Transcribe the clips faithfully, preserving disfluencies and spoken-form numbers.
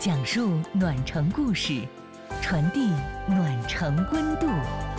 讲述暖城故事，传递暖城温度。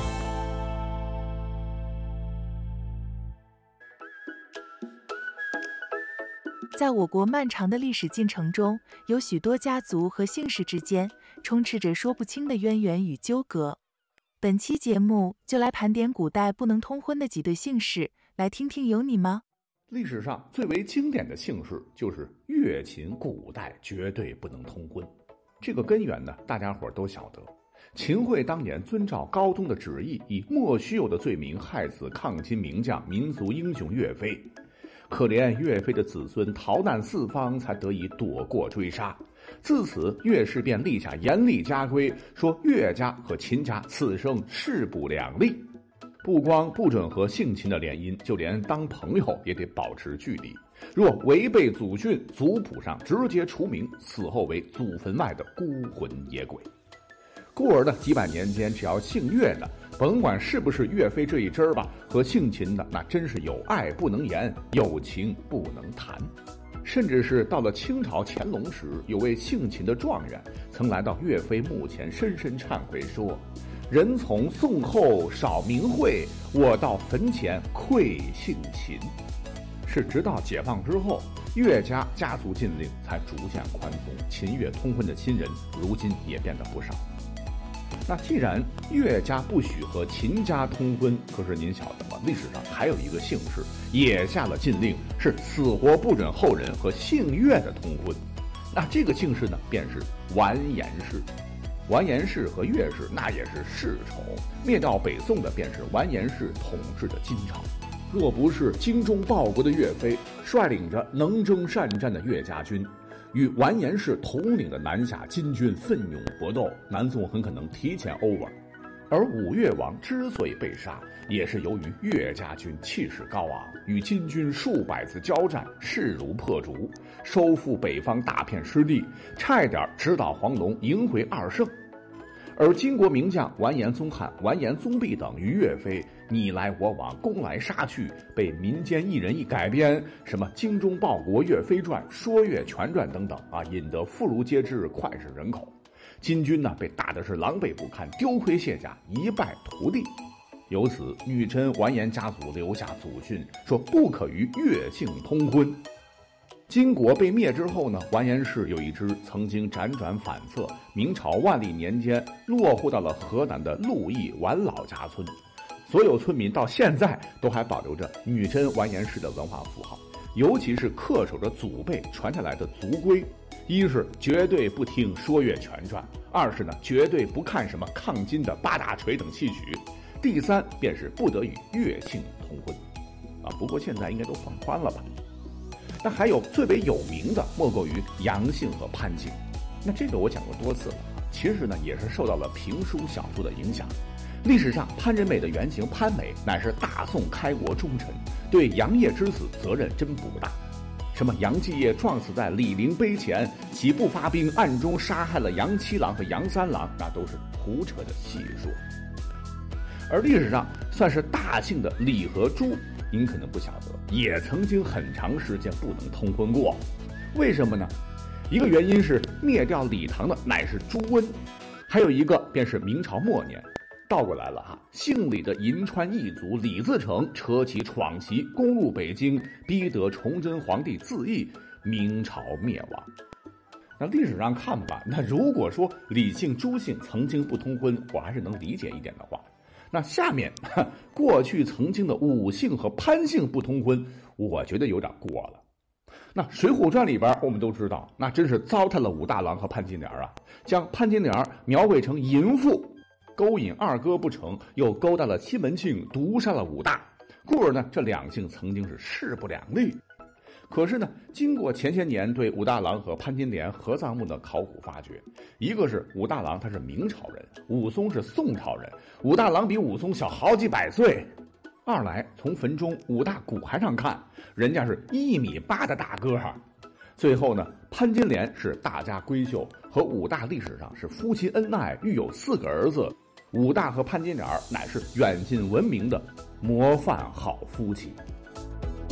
在我国漫长的历史进程中，有许多家族和姓氏之间充斥着说不清的渊源与纠葛。本期节目就来盘点古代不能通婚的几对姓氏，来听听有你吗？ 历史上最为经典的姓氏就是越秦古代绝对不能通婚。这个根源呢，大家伙都晓得。秦桧当年遵照高宗的旨意，以莫须有的罪名害死抗金名将、民族英雄岳飞。可怜岳飞的子孙逃难四方，才得以躲过追杀。自此，岳氏便立下严厉家规，说岳家和秦家此生势不两立。不光不准和姓秦的联姻，就连当朋友也得保持距离。若违背祖训，族谱上直接除名，死后为祖坟外的孤魂野鬼。故而呢，几百年间，只要姓岳的，甭管是不是岳飞这一支儿吧，和姓秦的那真是有爱不能言，有情不能谈。甚至是到了清朝乾隆时，有位姓秦的状元曾来到岳飞墓前，深深忏悔说：人从宋后少名讳，我到坟前愧姓秦。是直到解放之后，岳家家族禁令才逐渐宽松，秦岳通婚的亲人如今也变得不少。那既然岳家不许和秦家通婚，可是您晓得吗？历史上还有一个姓氏也下了禁令，是死活不准后人和姓岳的通婚。那这个姓氏呢，便是完颜氏。完颜氏和岳氏那也是世仇，灭掉北宋的便是完颜氏统治的金朝。若不是精忠报国的岳飞率领着能征善战的岳家军，与完颜氏统领的南下金军奋勇搏斗，南宋很可能提前 over。 而武越王之所以被杀，也是由于岳家军气势高昂，与金军数百次交战，势如破竹，收复北方大片失地，差一点直捣黄龙，赢回二胜。而金国名将完颜宗翰、完颜宗弼等与岳飞你来我往，攻来杀去，被民间艺人一改编，什么精忠报国岳飞传、说岳全传等等啊，引得妇孺皆知，脍炙人口。金军呢被打得是狼狈不堪，丢盔卸甲，一败涂地。由此，女真完颜家族留下祖训，说不可与岳姓通婚。金国被灭之后呢，完颜氏有一支曾经辗转反侧，明朝万历年间落户到了河南的鹿邑完老家村。所有村民到现在都还保留着女真完颜氏的文化符号，尤其是恪守着祖辈传下来的族规。一是绝对不听说岳全传，二是呢绝对不看什么抗金的八大锤等戏曲，第三便是不得与岳姓通婚。啊，不过现在应该都放宽了吧。那还有最为有名的莫过于杨姓和潘姓。那这个我讲过多次了，其实呢也是受到了评书小说的影响。历史上潘仁美的原型潘美乃是大宋开国忠臣，对杨业之死责任真不大。什么杨继业撞死在李陵碑前，岂不发兵暗中杀害了杨七郎和杨三郎，那都是胡扯的戏说。而历史上算是大姓的李和朱，您可能不晓得，也曾经很长时间不能通婚过。为什么呢？一个原因是灭掉李唐的乃是朱温，还有一个便是明朝末年倒过来了哈，姓李的银川一族李自成扯起闯旗，攻入北京，逼得崇祯皇帝自缢，明朝灭亡。那历史上看吧，那如果说李姓朱姓曾经不通婚，我还是能理解一点的话，那下面过去曾经的武姓和潘姓不通婚，我觉得有点过了。那《水浒传》里边我们都知道，那真是糟蹋了武大郎和潘金莲啊，将潘金莲描绘成淫妇，勾引二哥不成，又勾搭了西门庆，毒杀了武大。故而呢，这两姓曾经是势不两立。可是呢，经过前些年对武大郎和潘金莲合葬墓的考古发掘，一个是武大郎他是明朝人，武松是宋朝人，武大郎比武松小好几百岁。二来从坟中武大骨骸上看，人家是一米八的大个儿。最后呢，潘金莲是大家闺秀，和武大历史上是夫妻恩爱，育有四个儿子。武大和潘金莲乃是远近闻名的模范好夫妻。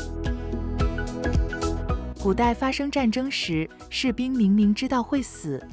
古代发生战争时，士兵明明知道会死，